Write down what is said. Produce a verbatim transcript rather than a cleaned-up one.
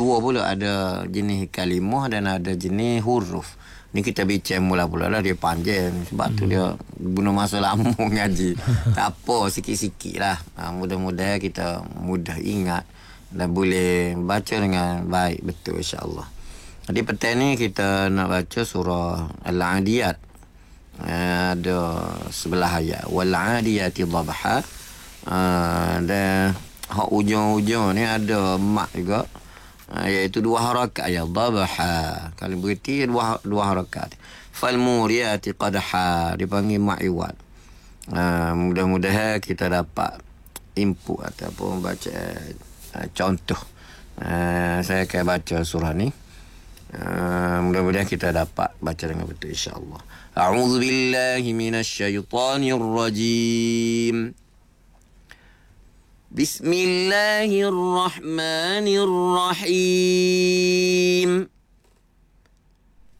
dua pula, ada jenis kalimah dan ada jenis huruf. Ni kita bincang mula-mula lah, dia panjang. Sebab hmm. tu dia guna masa lama ngaji. Tak apa, sikit-sikit lah. Ha, mudah-mudahan kita mudah ingat dan boleh baca dengan baik betul insya-Allah. Jadi petang ni kita nak baca surah Al-Adiyat. Ha, ada sebelah ayat. Wal-Adiyati dhabha. Ha, dan hak ujung-ujung ni ada mak juga. Ha, iaitu dua harakat ya dhabha. Kalau berhenti dua dua harakat. Fal muriyati qadha, dipanggil mak iwad. Ha, mudah-mudahan kita dapat input ataupun baca uh, contoh. Uh, saya akan baca surah ni. Uh, mudah-mudahan kita dapat baca dengan betul insya-Allah. A'udzu billahi minasy syaithanir rajim. Bismillahirrahmanirrahim.